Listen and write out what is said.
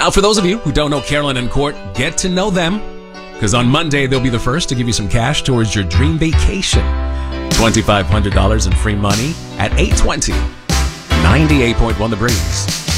Now, for those of you who don't know Carolyn and Court, get to know them, because on Monday, they'll be the first to give you some cash towards your dream vacation. $2,500 in free money at 820. 98.1 The Breeze.